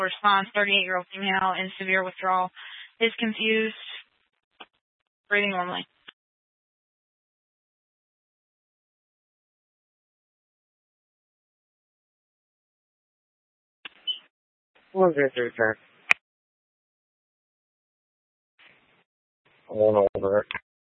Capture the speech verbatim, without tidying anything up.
Response, thirty-eight-year-old female in severe withdrawal. Is confused. Breathing normally. one zero three, sir. I won't over it.